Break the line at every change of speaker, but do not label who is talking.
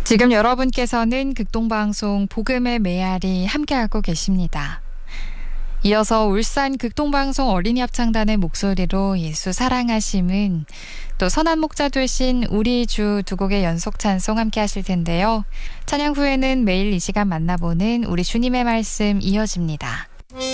지금 여러분께서는 극동방송 복음의 메아리 함께하고 계십니다. 이어서 울산 극동방송 어린이합창단의 목소리로 예수 사랑하심은 또 선한 목자 되신 우리 주 두 곡의 연속 찬송 함께 하실 텐데요. 찬양 후에는 매일 이 시간 만나보는 우리 주님의 말씀 이어집니다.